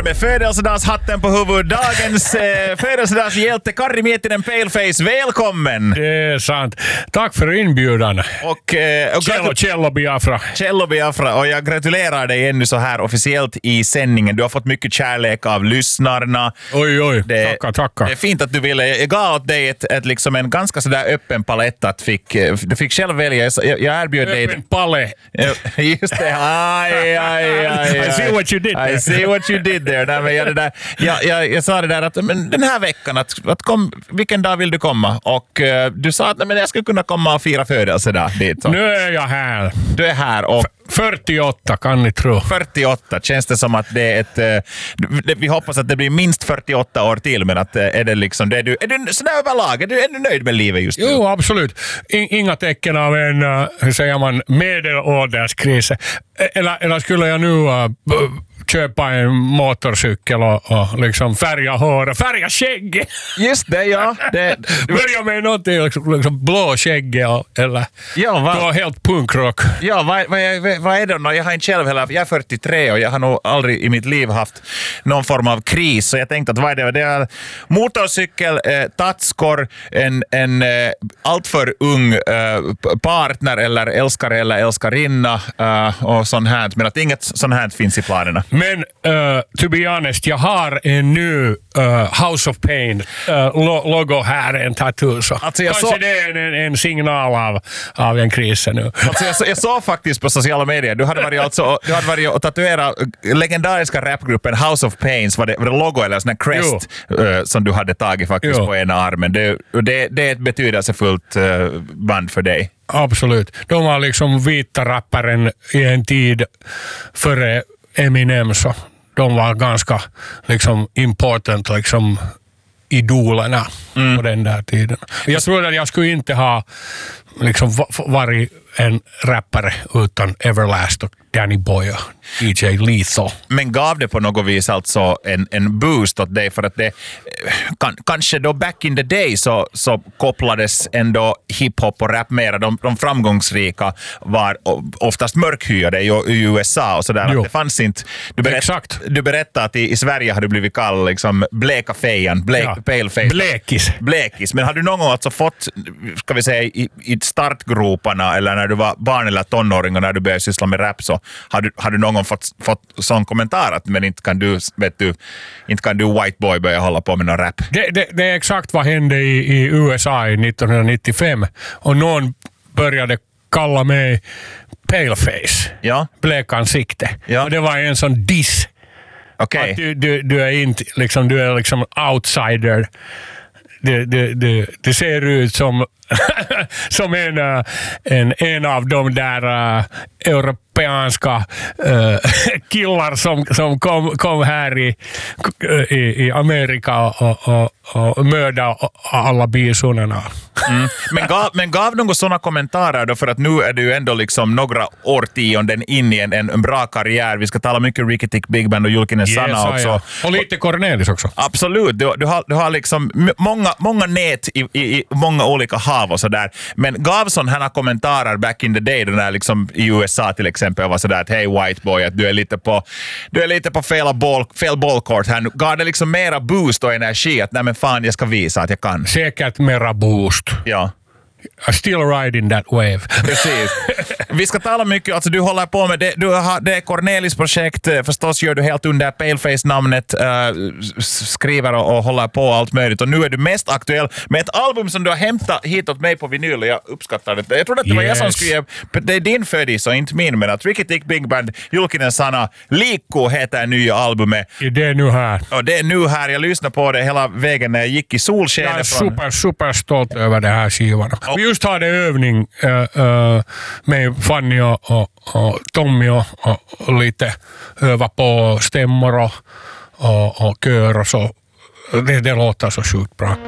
med födelsedagshatten på huvud. Dagens födelsedagshjälte Karri Miettinen Paleface, välkommen! Det är sant. Tack för inbjudan. Och Cello Biafra. Cello Biafra, och jag gratulerar dig ännu så här officiellt i sändningen. Du har fått mycket kärlek av lyssnarna. Oj, tackar. Det är fint att du ville. Jag gav åt dig ett liksom en ganska sådär öppen palett att du fick själv välja. Jag erbjöd dig... Öppen palett. Just det. Aj. I see what you did there. I see what you did there. Nej, men jag sa det där att men den här veckan, att vilken dag vill du komma? Och du sa att men jag skulle kunna komma och fira födelsedag dit. Så. Nu är jag här. Du är här och... 48 kan ni tro. 48, känns det som att det är ett... vi hoppas att det blir minst 48 år till, men att är det liksom... Är du sådär överlag? Är du nöjd med livet just nu? Jo, absolut. Inga tecken av en, hur säger man, medelålderskris. Eller skulle jag nu köpa en motorcykel och liksom färga håret, färga skägg. Just det, ja. Börja med någonting liksom blå skägg eller då helt punkrock. Ja, vad är det då? Jag har inte själv heller, jag är 43 och jag har nog aldrig i mitt liv haft någon form av kris, så jag tänkte att vad är det? Det är motorcykel, tatskor, en alltför ung partner eller älskare eller älskarinna och sånt här, men att inget sånt här finns i planerna. Men to be honest, jag har en ny House of Pain logo här, en tattoo. Så alltså kanske det är en signal av en kris nu. Alltså jag såg faktiskt på sociala medier, du hade varit och tatuerat legendariska rapgruppen House of Pains, var det logo eller sån här crest som du hade tagit faktiskt på ena armen. Det är ett betydelsefullt band för dig. Absolut. De var liksom vita rapparen i en tid före Eminem, så de var ganska liksom important liksom idolerna på den där tiden. Jag trodde att jag skulle inte ha liksom varit en rappare utan Everlast och Danny Boy och DJ Lethal. Men gav det på något vis alltså en boost åt dig, för att det kanske då back in the day så kopplades ändå hiphop och rap mera. De framgångsrika var oftast mörkhyade i USA och sådär. Det fanns inte... Du berättade att i Sverige har du blivit kallad liksom bleka fejan, paleface. Blekis. Men har du någon gång alltså fått, ska vi säga, i startgroparna eller när du var barn eller tonåring och när du började syssla med rap, så har du någon gång fått sån kommentar att men inte kan du white boy börja hålla på med någon rap? Det är exakt vad hände i USA i 1995, och någon började kalla mig paleface, blekansikte. Och det var en sån diss. Okay. Att du är inte liksom, du är liksom outsider. Det ser ut som som en av de där europeanska killar som kom här i Amerika och mördade alla bisonerna. Men gav några sådana kommentarer då, för att nu är du ändå liksom några årtionden in i en bra karriär. Vi ska tala mycket Ricky Tick Big Band och Julkinen Sanna också. Ja. Och lite Cornelis också. Absolut. Du har liksom många nät i många olika hav och sådär. Men gav sådana här kommentarer back in the day, den där liksom i USA till exempel var sådär att hej white boy, att du är lite på fel bollkort här nu. Gav det liksom mera boost och energi att nej men fan, jag ska visa att jag kan. Säkert mera boost. Ja. I'm still riding that wave. Precis. Vi ska tala mycket, alltså du håller på med det, det är Cornelis projekt, förstås gör du helt under Paleface-namnet, skriver och håller på allt möjligt, och nu är du mest aktuell med ett album som du har hämtat hit åt mig på vinyl, och jag uppskattar det. Jag trodde att det var jag som skulle ge, det är din födis och inte min, men att Ricky Tick Big Band, Julkinen Sanna, Liikku heter nya albumet. Det är nu här. Och det är nu här, jag lyssnade på det hela vägen när jag gick i solskenet. Jag är super stolt över det här skivan. Vi just hade övning med Fanny och Tommy och lite öva på stämmor och kör och så. Det låter så sjukt bra.